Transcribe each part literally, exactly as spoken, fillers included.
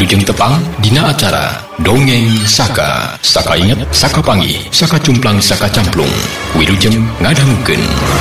Wilujeng tepang dina acara Dongeng Saka. Saka inget, saka panggih, saka cumplang, saka camplung. Wilujeng ngadangukeun.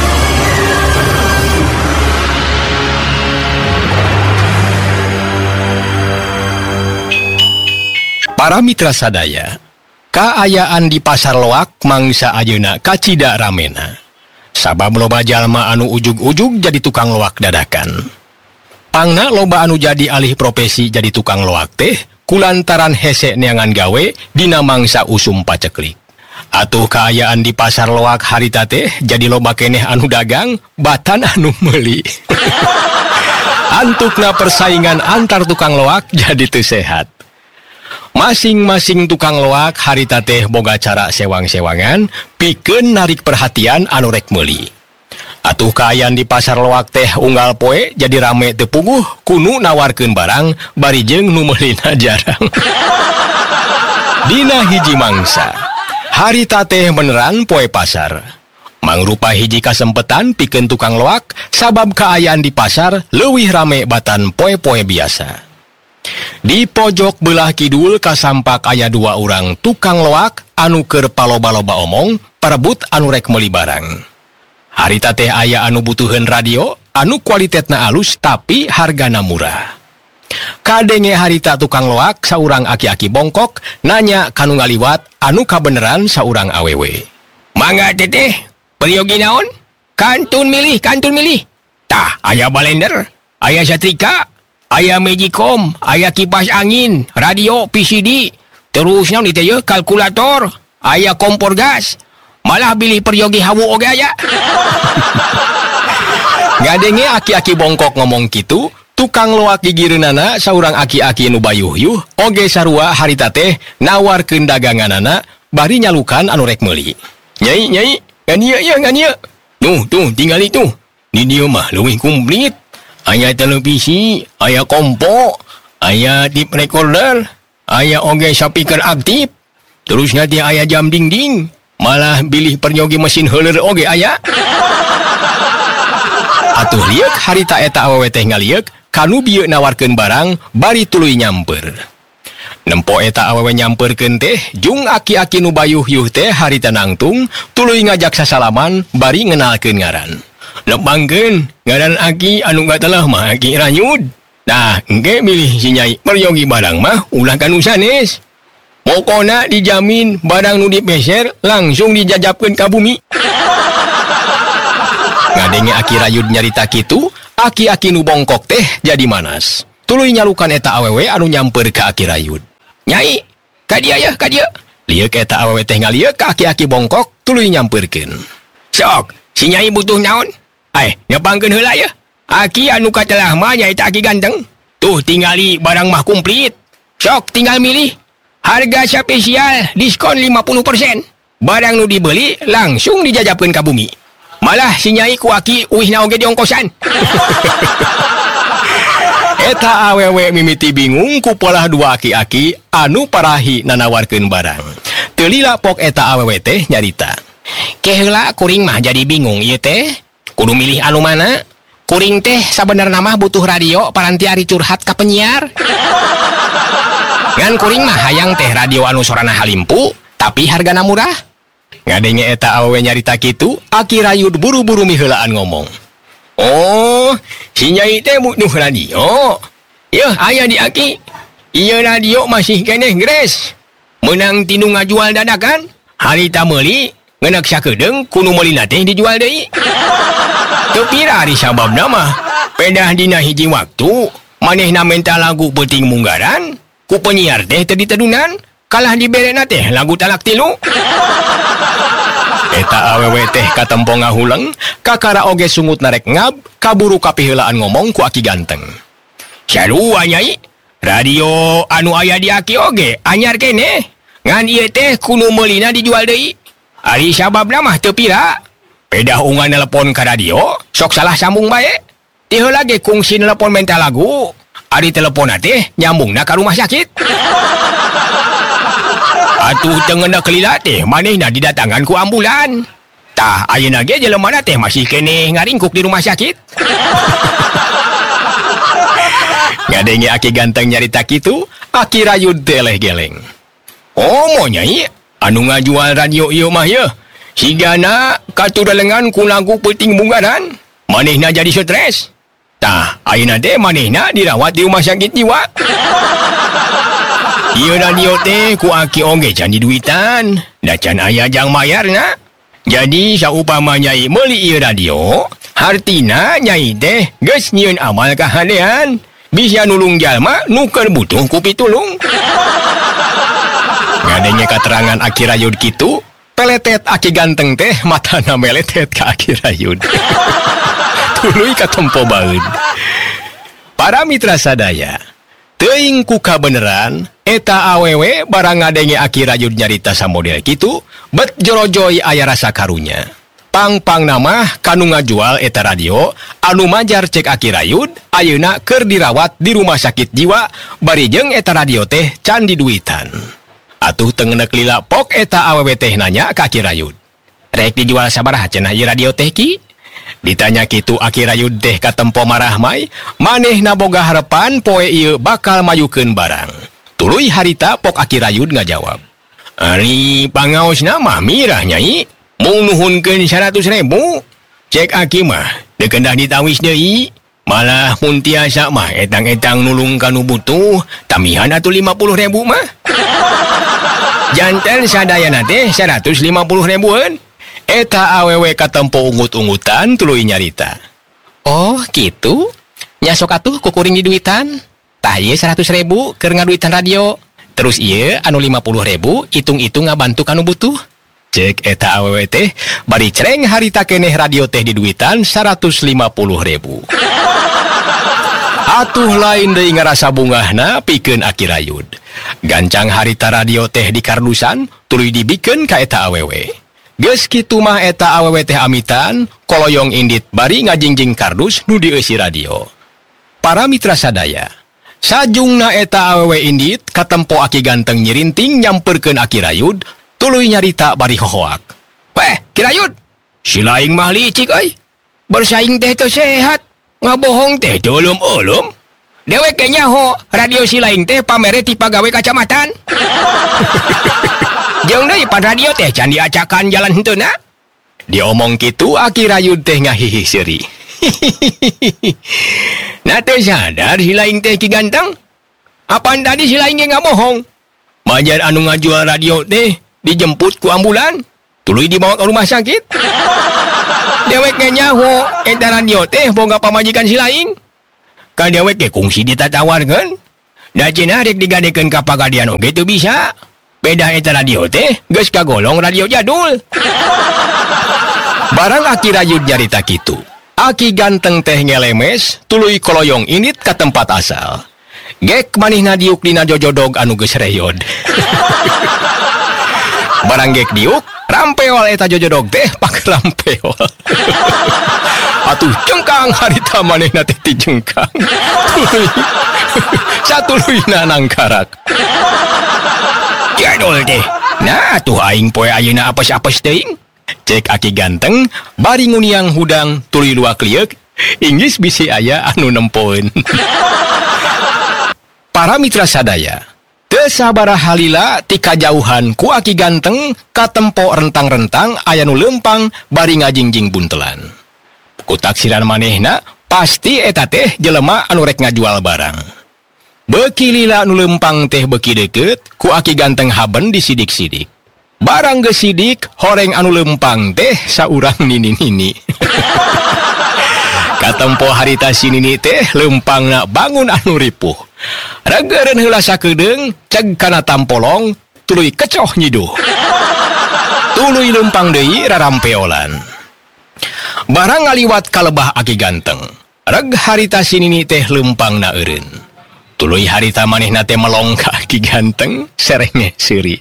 Para mitra sadaya, kaayaan di pasar loak mangsa ayeuna kacida ramena. Sabab loba jalma anu ujug-ujug jadi tukang loak dadakan. Pangna loba anu jadi alih profesi jadi tukang loak teh kulantaran hese neangan gawe dina mangsa usum paceklik. Atuh kaayaan di pasar loak harita teh jadi loba keneh anu dagang batan anu meuli. Antukna persaingan antar tukang loak jadi teu sehat. Masing-masing tukang loak harita teh boga cara sewang-sewangan pikeun narik perhatian anu rek meuli. Atuh kaayaan di pasar loak teh unggal poe jadi rame teu puguh kunu nawarkeun barang bari jeung nu meulina jarang. Dina hiji mangsa harita teh beneran poe pasar. Mangrupa hiji kasempetan pikeun tukang loak sabab kaayaan di pasar leuwih rame batan poe-poe biasa. Di pojok belah kidul kasampak aya dua urang tukang loak anu keur paloba-loba omong parebut anu rek meuli barang. Harita teh aya anu butuheun radio anu kualitasna alus tapi hargana murah. Kadenge harita tukang loak saurang aki-aki bongkok nanya kanu ngaliwat anu kabeneran saurang awewe. Mangga teteh, periogi naon? Kantun milih, kantun milih. Tah, aya blender, aya setrika, aya magicom, aya kipas angin, radio, P C D, terus naon dieu kalkulator, aya kompor gas. Malah bilih peryogi hawu oge aya. Ngadenge aki-aki bongkok ngomong kitu, tukang loak gigireunana saurang aki-aki nu bayuh-yuh oge sarua harita teh nawarkeun daganganana bari nyalukan anu rek meuli. Nyai, nyai, ngan ieu ya, ngan ieu. Nuh, tuh, tinggali tuh. Di dieu mah leuwih komplit. Aya televisi, aya kompo, aya tape recorder, aya oge speaker aktif. Terus nanti aya jam dinding. Malah bilih peryogi mesin heuler oge aya. Atuh liek harita eta awewe teh ngaliek kanu bieu nawarkeun barang bari tuluy nyamper. Nempo eta awewe nyamperkeun teh jung aki-aki nu bayuh-yuh teh harita nangtung tuluy ngajak sasalaman bari ngenalkeun ngaran. Lepangkeun ngaran aki anu gatelah mah Aki Rayud. Nah, engke milih si nyai peryogi barang mah ulah kanu sanes. Pokona dijamin barang nu dipeser langsung dijajapkeun ka bumi. Ngadenge Aki Rayud nyarita kitu, aki-aki nu bongkok teh jadi manas. Tuluy nyalukan eta awewe anu nyamper ka Aki Rayud. Nyai, ka dieu ya, ka dieu. Lieuk eta awewe teh ngalieuk ka aki-aki bongkok tuluy nyamperkeun. Sok, si nyai butuh naon? Ai, nyepangkeun heula ya. Aki anu katelah mah nyaita Aki ganteng. Tuh tingali barang mah komplit. Sok tinggal milih. Harga spesial, diskon lima puluh persen. Barang nu dibeli, langsung dijajapkeun ka bumi. Malah si nyai ku Aki uihna oge diongkosan. Eta awewe mimiti bingung ku polah dua aki-aki anu parahi nanawarkeun barang. Teu lila pok eta awewe teh nyarita. Keheula kuring mah jadi bingung ieu teh. Kudu milih anu mana? Kuring teh sabenerna mah butuh radio paranti ari curhat ka penyiar. Ngan kuring mah hayang teh radio anu sorana halimpu, tapi hargana murah. Ngadenge eta awewe nyarita kitu, Aki Rayud buru-buru miheulaan ngomong. Oh, si nyai teh butuh radio. Yeuh, aya di Aki. Ieu radio masih keneh gres. Meunang tinu ngajual dadakan, harita meuli, ngeuneuk sakedeung kunu meulina teh dijual deui. Teu pira ari sababna mah, pedah dina hiji waktu, manehna menta lagu peuting munggaran. Ku penyiar teh teu ditedunan, kalah diberena teh lagu talak tilu. Eta awewe teh katempo ngahuleng, kakara oge sungut narek ngab, kaburu kapiheulaan ngomong ku Aki ganteng. Sarua nyai, radio anu aya di Aki oge anyar keneh, ngan ieu teh kudu meulina dijual deui. Ari sababna mah teu pira. Pedah ungan telepon ka radio, sok salah sambung bae. Ti heula ge kungsi telepon menta lagu. Ari telepona teh nyambungna ka rumah sakit. Atuh teu ngeundeuk lila teh manehna didatangan ku ambulan. Tah ayeuna ge jelemana teh masih keneh ngaringkuk di rumah sakit. Ngadenge Aki ganteng nyarita kitu, Aki rayud teleh geleng. Oh, mau nyai, anu ngajual radio ieu mah ye. Sigana katudalengan ku lagu peuting bunggaran. Manehna jadi stres. Tah, ayeuna teh manehna dirawat di rumah sakit jiwa. Ieu radio teh ku Aki oge can diduitan, da can aya jang mayarna. Jadi saupama nyai meuli ieu radio, hartina nyai teh geus nyieun amal kahadean. Bisa nulung jalma nu keur butuh ku pitulung. Ngadenge katerangan Aki rayud kitu, peletet Aki ganteng teh matana meletet ka Aki rayud. Tuluy katempo baeud. Para mitra sadaya, teuing ku kabeneran eta awewe barang ngadenge Aki rayud nyarita samodel kitu, bet jorojoy aya rasa karunya. Pang-pang nama kanu ngajual eta radio anu majar cek Aki rayud ayeuna keur dirawat di rumah sakit jiwa bari jeung eta radio teh can diduitan. Atuh tengenek lila pok eta awewe teh nanya ka Aki rayud. Rek dijual sabaraha cenah ieu radio teh ki? Ditanya kitu Aki rayud teh katempo marah mai, manehna boga harepan poe ieu bakal mayukeun barang. Tuluy harita pok Aki rayud ngajawab. Ari pangaosna mah mirah nyai. Mau nuhunkeun seratus ribu. Cek Aki mah dekendah ditawis deui. Malah mun tiasa mah etang-etang nulung kanu butuh, tamihan atuh lima puluh ribu mah. Janten sadayana teh seratus lima puluh ribuan. Eta awewe katempo ungut-ungutan tuluy nyarita. Oh gitu? Nya sok atuh kukuring diduitan. Tah ieu seratus ribu keur ngaduitan radio. Terus ieu anu lima puluh ribu itung-itung ngabantu kanu butuh. Cek eta awewe teh bari cereng harita keneh radio teh diduitan seratus lima puluh ribu. Atuh lain deui ngarasa bungahna pikeun Aki rayud. Gancang harita radio teh di kardusan tuluy dibikeun ka eta awewe. Geus kitu mah eta awewe teh amitan koloyong indit bari ngajingjing kardus nu dieusi radio. Para mitra sadaya, sajungna eta awewe indit katempo Aki ganteng nyirinting nyamperkeun Aki rayud. Tuluy nyarita bari hohoak. Weh, Ki rayud, si laing mah licik euy. Bersaing teh teu sehat, ngabohong teh teu ulum-ulum. Dewek ge nyaho radio si laing teh pamere ti pagawe kacamatan. Jeung deui pan radio teh can diacakan jalan henteuna. Diomong kitu Aki rayud teh ngahihi seuri. Nah teu sadar si laing teh Ki ganteng. Apaan tadi si laing ge ngabohong? Majar anu ngajual radio teh dijemput ku ambulan, tuluy dibawa ke rumah sakit. Dewek ge nyaho eta radio teh boga pamajikan si laing. Ka dewek ge kungsi ditatawarkeun. Da cenah rek digadekeun ka pagadian oge teu bisa. Beda eta radio teh geus kagolong radio jadul. Barang Aki rayud nyarita kitu, Aki ganteng teh ngelemes tuluy koloyong init ka tempat asal. Gek manihna diuk dina jojodog anu geus reyod. Barang gek diuk, rampeol eta jojodog teh pak rampeol. Atuh cengkang harita manehna teh ti cengkang. Tuluy. Satuluyna nangkarak. Jadul teh. Nah, tuh aing poe ayeuna apes-apes teuing. Cek Aki ganteng, bari nguniang hudang tuluy luak liek, inggis bisi aya anu nempoeun. Para mitra sadaya, teu sabaraha halila ti kajauhan ku Aki ganteng katempo rentang-rentang aya nu leumpang bari ngajingjing buntelan. Ku taksiran manehna pasti eta teh jelema anu rek ngajual barang. Beuki lila nu leumpang teh beuki deukeut ku Aki ganteng haben disidik-sidik. Barang geus sidik horeng anu leumpang teh saurang nini-nini. Katempo harita si nini teh leumpangna bangun anu ripuh. Regeureun heula sakedeung ceg kana tampolong tuluy kecoh nyiduh. Tuluy leumpang deui rarampeolan. Barang ngaliwat ka lebah Aki ganteng, reg harita si nini teh leumpangna eureun. Tuluy harita manehna teh melong ka Aki ganteng serenge seuri.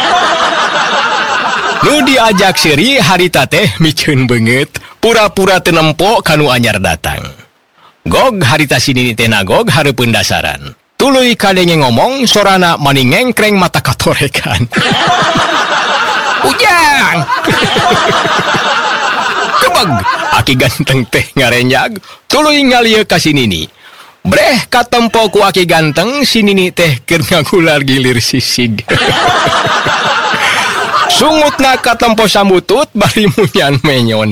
Nu diajak seuri harita teh miceun beungeut, pura-pura teu nempo kanu anyar datang. Gog harita si nini teh nagog hareupeun dasaran. Tuluy kadenge ngomong sorana maning ngengkreng mata katorekan. Ujang. Kebeg Aki ganteng teh ngarenjag tuluy ngalieu ka si nini. Breh katempo ku aki ganteng si Nini teh keur ngagular gilir sisig. Sungutna katempo sambutut bari munyan menyon.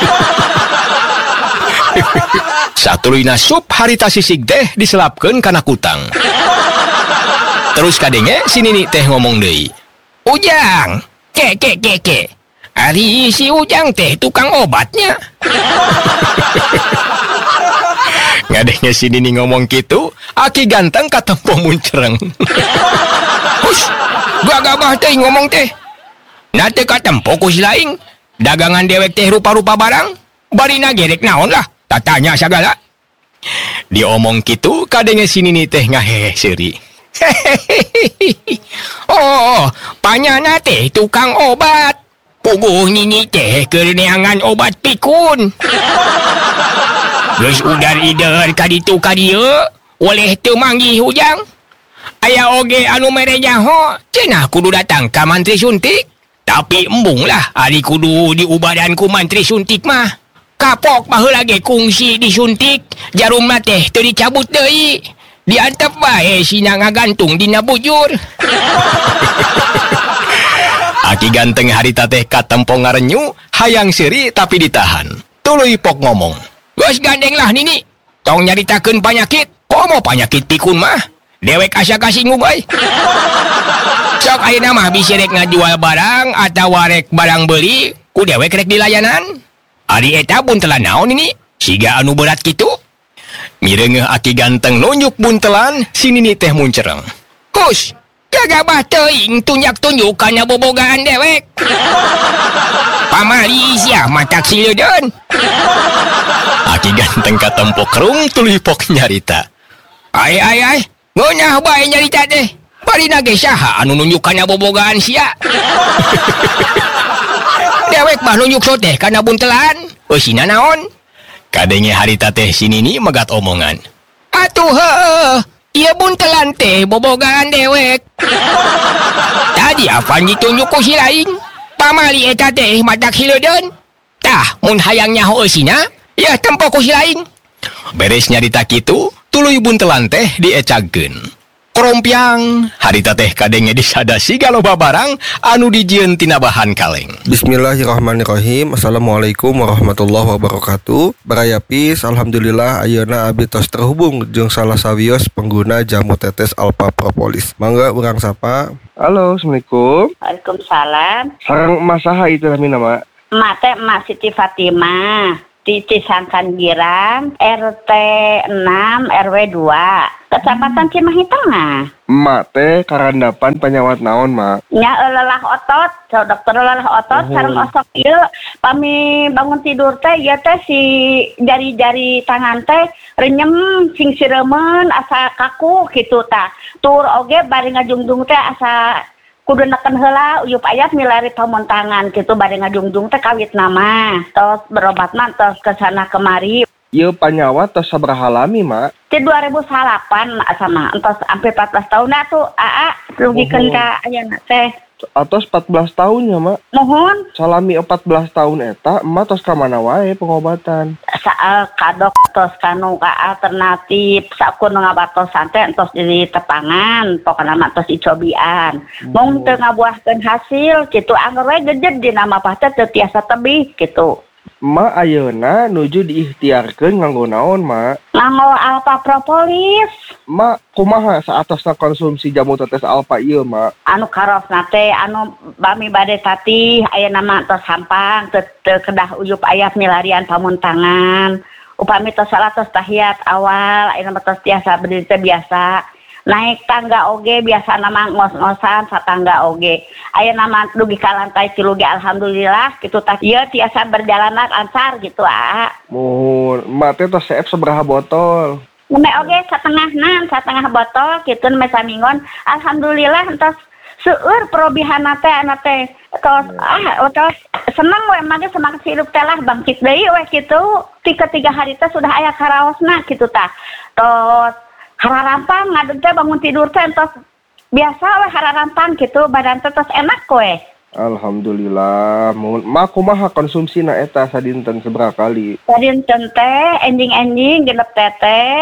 Satuluyna sup harita sisig teh diselapkeun kana kutang. Terus kadenge si Nini teh ngomong deui. Ujang, ke ke ke ke. Ari si Ujang teh tukang obatnya. Ngadengnya si Nini ngomong gitu, aki ganteng katempo muncereng. Hush, gagabah teh ngomong teh. Nate katempo ku si laing, dagangan dewek teh rupa-rupa barang, barina gerek naon lah, tatanya sagala. Diomong gitu, kadengnya si Nini teh ngahehe seuri. Oh, panyana teh tukang obat. Puguh Nini teh keur neangan obat pikun. Geus udar-idar kaditu kadieu, oleh teu manggih Ujang. Aya oge anu mere nyaho, cenah kudu datang ka mantri suntik. Tapi embung lah, ari kudu diubadan ku mantri suntik mah. Kapok baheula ge kungsi disuntik, jarumna teh teu dicabut deui. Diantep bae sina ngagantung dina bujur. Aki ganteng harita teh katempo ngarenyu, hayang seuri tapi ditahan. Tuluy pok ngomong. Geus gandeng lah Nini. Tong nyaritakeun panyakit. Komo panyakit pikun mah? Dewek asa kasinggung euy. Sok ayeuna mah bisi rek ngajual barang atawa rek barang beli, ku dewek rek dilayanan. Ari eta buntelan naon Nini? Siga anu berat kitu? Mireungeuh aki ganteng nunjuk buntelan, si Nini teh muncereng. Kus, gagabah teuing tunjak-tunjuk kana bobogaan dewek. Pamali sia matak sileudeun. Aki ganteng katempo kerung tuluy pok nyarita. Ai ai ai, ngeunah bae nyarita teh. Barina ge saha anu nunjuk kana bobogaan sia? Dewek mah nunjuk so teh kana buntelan. Eusina naon? Kadenge harita teh si Nini megat omongan. Atuh heuh, ieu buntelan teh bobogaan dewek. Tadi apa ditunjuk ku si laing? Pamali eta teh madak hileudeun. Tah, mun hayang nyaho eusina, ya tempo ku si laing. Beres nyarita kitu, tuluy buntelan teh diecagkeun. Korompiang, harita teh kadenge disada sigaloba barang anu dijieun tina bahan kaleng. Bismillahirrahmanirrahim. Assalamualaikum warahmatullahi wabarakatuh. Barayapis, alhamdulillah ayeuna abdi tos terhubung jeung salah sawios pengguna jamu tetes Alpha Propolis. Mangga urang sapa. Halo, Assalamualaikum. Waalaikumsalam. Sareng emas saha itu namina, Mak? Emak teh Emak Siti Fatimah di Cisangkan Girang, R T enam R W dua, Kecamatan Cimahi Tengah. Emak teh karandapan penyawat naon, Mak? Nya lelah otot, so dokter lelah otot, Oh. sareng osok ieu pami bangun tidur teh ieu teh si jari-jari tangan teh renyem sing sireumeun asa kaku kitu tah. Tur oge bari ngajungdung teh asa kudu neken heula uyup ayat milari pamontangan gitu bari ngajungjung teh kawit nama tos berobat mah tos kesana kemari. Ieu penyawat tos sabaraha lami, Mak? Di dua ribu delapan sama entos sampai empat belas tahun dah tuh aa rugikeun Oh. ka ayeuna teh. Atos empat belas tahunnya, Mak. Mohon Salami empat belas tahun eta, emak tos ka mana wae pengobatan? saal kadok tos kanu ka alternatif sakur ngabatosan teh entos di tepangan pokona mah tos icobian. Mung teu ngabuahkeun hasil kitu angger we gejed dina mah teh teu tiasa tebih kitu. Emak ayeuna nuju diikhtiarkeun nganggo naon, Mak? Nganggo Alpha Propolis Emak kumaha saatosna konsumsi jamu tetes Alpha ieu, Mak? anu karosna teh anu bami bade tatih ayeuna mah tos hampang teu teu kedah uyup ayat milarian pamuntangan. Upami tos salah tos tahiyat awal ayeuna mah tos tiasa berdiri teh biasa. Naik tangga oge biasa nama ngos-ngosan satangga oge. Ayeuna mah dugi ka lantai tilu ge alhamdulillah kitu tah ieu tiasa berjalan lancar gitu ah. Mohon, emak teh tos seep sabaraha botol? Neme oge satengahna, satengah botol kitu me samingon. Alhamdulillah entos seueur perobihanna teh ana teh. Tos ah tos seneng we mage semangat hidup teh lah bangkit deui we kitu. Tiga tiga hari teh sudah aya karaosna kitu tah. Tos hararampang ngadeg teh bangun tidur teh entos biasa we hararampang kitu badan teh tos enak we. Alhamdulillah. Mohon, emak kumaha konsumsina eta sadinten sabaraha kali? Tadin teh ending-ending genep tetes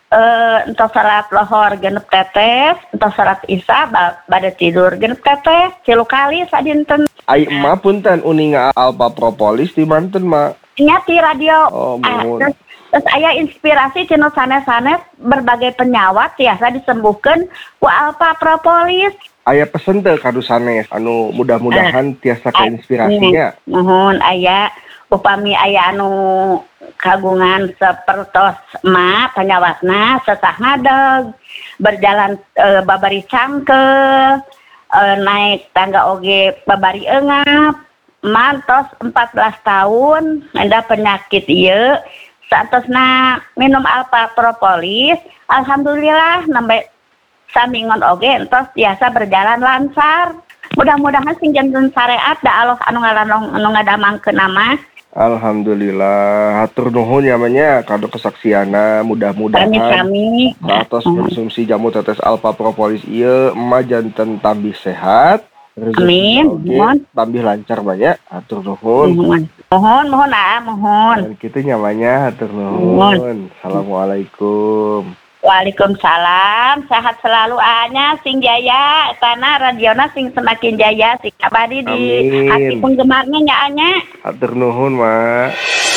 eh entos salat lohor genep tetes, entos salat isya ba- bade tidur genep tetes, tilu kali sadinten. Ai emak punten uninga alpa propolis di manten mak. Nyati radio. Oh, Ah, mohon. terus, terus aya inspirasi cenah sanes-sanes berbagai penyawat tiasa disembuhkeun ku alpa propolis. Aya pesen teu kadu sanes anu mudah-mudahan tiasa Ah, keinspirasinya. Mohon aya upami aya anu kagungan sapertos emak penyawatna sesah ngadeg berjalan e, babari cangke e, naik tangga oge babari eungap mantos empat belas tahun ada penyakit ieu saatosna minum alpa propolis alhamdulillah nembe samingon oge entos biasa berjalan lancar. Mudah-mudahan sing janten syariat da Allah anu ngaranong anu ngadamangkeun nama. Alhamdulillah, hatur nuhun namanya kado kesaksiana mudah-mudahan Kami-kami atas konsumsi jamu tetes alpa propolis ieu emak janten tambih sehat. Amin, Oke, mohon. tambih lancar banyak, hatur nuhun. mohon mohon mohon ah mohon. Dan kita nyamanya hatur Mohon. nuhun. Assalamualaikum. Waalaikumsalam, sehat selalu anya sing jaya tanah radiona sing semakin jaya sing abadi di Amin. hati penggemarnya nya anya. Hatur nuhun, Mak.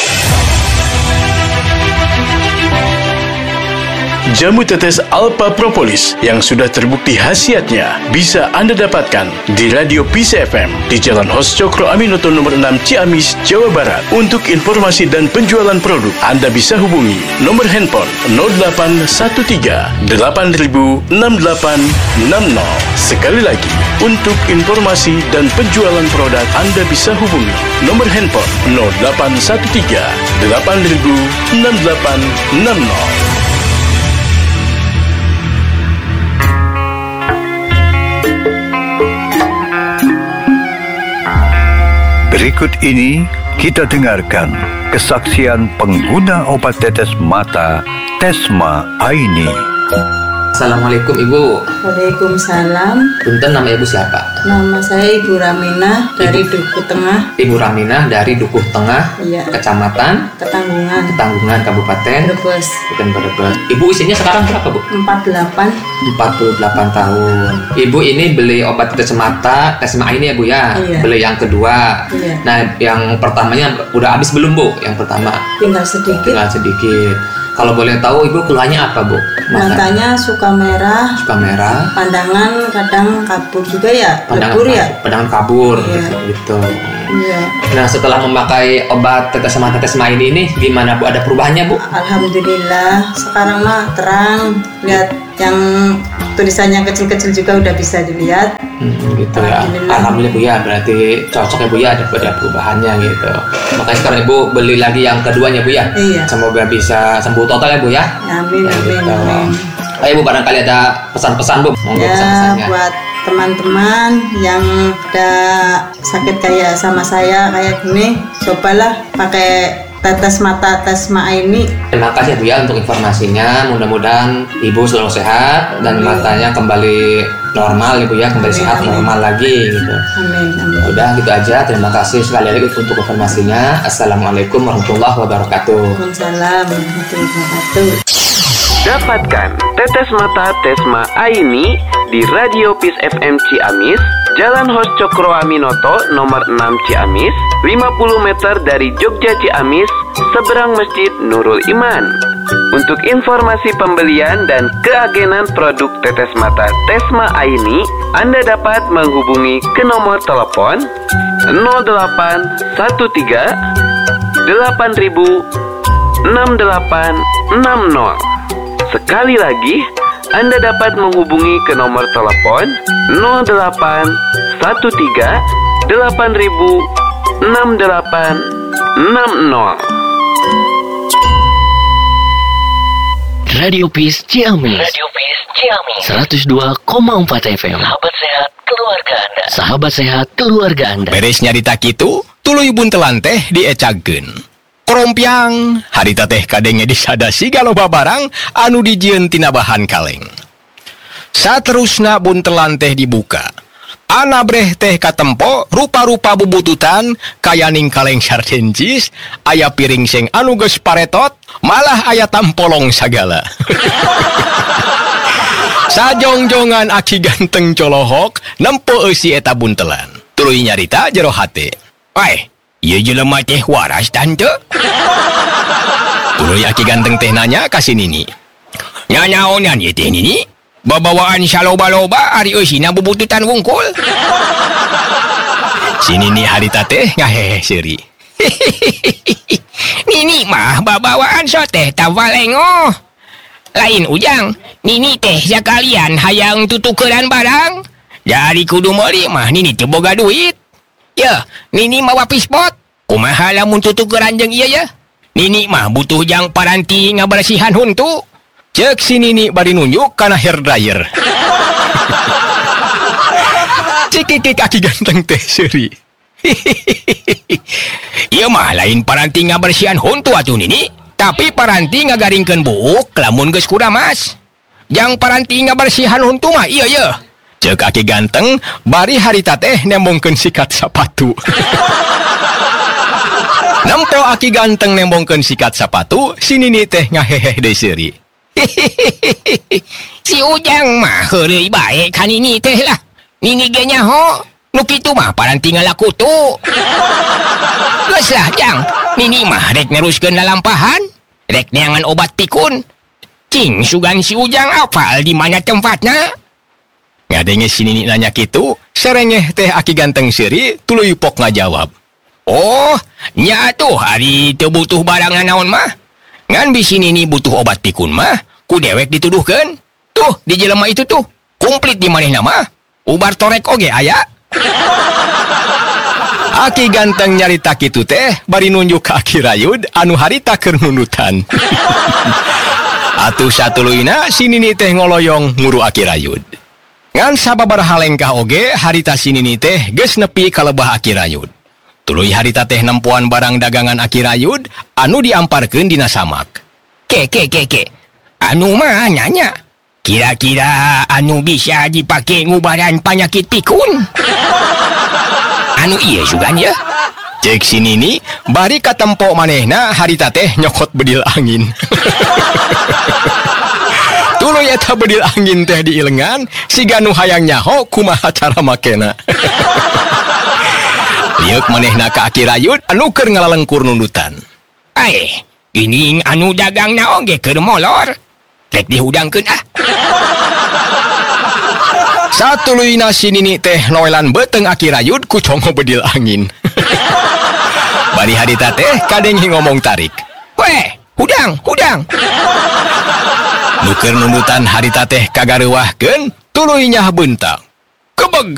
Jamu tetes Alpa Propolis yang sudah terbukti khasiatnya bisa Anda dapatkan di Radio Peace F M di Jalan Hos Cokro Aminoto nomor enam Ciamis, Jawa Barat. Untuk informasi dan penjualan produk, Anda bisa hubungi nomor handphone nol delapan satu tiga delapan nol enam delapan enam nol. Sekali lagi, untuk informasi dan penjualan produk, Anda bisa hubungi nomor handphone nol delapan satu tiga delapan nol enam delapan enam nol. Berikut ini kita dengarkan kesaksian pengguna obat tetes mata Tesma Aini. Assalamualaikum Ibu. Waalaikumsalam. Punten, nama Ibu siapa? Nama saya Ibu Raminah dari Duku Tengah, Ibu Raminah dari Dukuh Tengah, Iya. Kecamatan Ketanggungan, Ketanggungan, Kabupaten Brebes. Bukan Brebes. Ibu usianya sekarang berapa, Bu? empat puluh delapan. empat puluh delapan tahun. Ibu ini beli obat tetes mata Tesma ini ya, Bu ya? Iya. Beli yang kedua. Iya. Nah, yang pertamanya udah habis belum, Bu? Yang pertama Tinggal sedikit. tinggal sedikit. Kalau boleh tahu Ibu keluhannya apa, Bu? Mata Matanya suka merah, suka merah, pandangan kadang kabur juga ya, pandangan lebur ya. kabur, pandangan kabur Iya. gitu. Iya. Nah, setelah memakai obat tetes mata Tesma ini nih, gimana Bu? Ada perubahannya, Bu? Alhamdulillah, sekarang mah terang. Lihat yang tulisannya kecil-kecil juga udah bisa dilihat. Hmm, gitu ya. Alhamdulillah. Alhamdulillah, Bu ya. Berarti cocok ya, Bu ya, ada ada perubahannya gitu. Makanya sekarang Ibu beli lagi yang keduanya, Bu ya. Iya. Semoga bisa sembuh total ya, Bu ya. Amin, Ya, amin, gitu. amin. Ayo, Bu, barangkali ada pesan-pesan, Bu. Monggo Ya, pesan-pesannya. buat teman-teman yang ada sakit kayak sama saya kayak gini, cobalah pakai tetes mata Tesma ini. Terima kasih Bu ya untuk informasinya. Mudah-mudahan Ibu selalu sehat dan matanya kembali normal, Ibu ya, kembali Amin, sehat amin. normal lagi gitu. Amin, amin. Udah gitu aja. Terima kasih sekali lagi untuk informasinya. Assalamualaikum warahmatullahi wabarakatuh. Waalaikumsalam warahmatullahi wabarakatuh. Dapatkan tetes mata Tesma Aini di Radio Peace F M Ciamis, Jalan Hos Cokro Aminoto nomor enam Ciamis, lima puluh meter dari Jogja Ciamis, seberang Masjid Nurul Iman. Untuk informasi pembelian dan keagenan produk tetes mata Tesma Aini, Anda dapat menghubungi ke nomor telepon nol delapan satu tiga delapan nol enam delapan enam nol. Sekali lagi, Anda dapat menghubungi ke nomor telepon nol delapan satu tiga delapan nol enam delapan enam nol. Radio Peace Ciamis. Radio Peace Ciamis. seratus dua koma empat F M. Sahabat sehat keluarga Anda. Sahabat sehat keluarga Anda. Beresnya di kitu, tuluy buntelan teh diecageun. Korompiang, harita teh kadenge disadasi galoba barang anu dijieun tina bahan kaleng. Saterusna buntelan teh dibuka. Ana breh teh katempo rupa-rupa bubututan kayaning kaleng sardencis, aya piring sing anu geus paretot, malah aya tampolong sagala. Sajongjongan aki ganteng colohok nempo eusi eta buntelan. Tuluy nyarita jero hate. "Wai, ieu jelema teh waras tante?" Tuluy aki ganteng teh nanya ka si Nini. "Nya naonan ieu teh Nini? Babawaan saloba-loba ari eusina bubututan wungkul." Si Nini harita teh ngahehe seuri. "Nini mah babawaan so teh tawalengo. Lain Ujang, Nini teh sakalian hayang tutukeran barang. Dari kudu meuli mah Nini teu boga duit. Ya, Nini mawa pispot. Kumaha lamun tutukeran jeung ieu ya? Nini mah butuh jang paranti ngabersihan huntu." Cek si Nini bari nunjuk kana hair dryer. Cikik kaki ganteng teh seuri. "Ieu mah lain paranti ngabersihan huntu atuh Nini. Tapi paranti ngagaringkeun buuk lamun geus kuramas. Jang paranti ngabersihan huntu mah ieu ye." Cek aki ganteng bari harita teh nembongkeun sikat sapatu. Nempo aki ganteng nembongkeun sikat sapatu, si Nini teh ngahehe deui seuri. "Si Ujang mah heureuy bae ka Nini teh lah. Nini ge nyaho, nu kitu mah paranti ngalakutu. Geus lah Jang, Nini mah rek neruskeun lalampahan, rek neangan obat pikun. Cing sugan si Ujang apal di mana tempatna?" Ngadenge si Nini nanya kitu, serengeh teh aki ganteng seuri tuluy pok ngajawab. "Oh, nya atuh ari teu butuh barang naon mah. Ngan bisi Nini butuh obat pikun mah, ku dewek dituduhkeun. Tuh, di jelema itu tuh, komplit di manehna mah. Ubar torek oge aya." Aki ganteng nyarita kitu teh bari nunjuk ka Aki Rayud anu harita keur nunutan. Atuh satuluyna si Nini teh ngoloyong nguru Aki Rayud. Ngan sababaraha lengkah oge harita si Nini teh geus nepi ka lebah Aki Rayud. Tuluy harita teh nempuan barang dagangan Aki Rayud anu diamparkeun dina samak. "Ke ke ke ke. Anu mah nanya. Kira-kira anu bisa dipake ngubaran panyakit pikun?" "Anu ieu sugan ya?" Cek si Nini bari katempo manehna harita teh nyokot bedil angin. Tuluy eta bedil angin teh diilengan siga nu hayang nyaho kumaha cara makena. Liuk manehna ka Aki Rayud anu keur ngalalengkur nunutan. "Ae, geuning anu dagangna oge keur molor. Rek dihudangkeun ah." Satuluyna si Nini teh noelan beuteng Aki Rayud ku congo bedil angin. Bari harita teh kadenghi ngomong tarik. "Weh, hudang, hudang." Nu keur nunutan harita teh kagareuwahkeun tuluy nyah beuntak.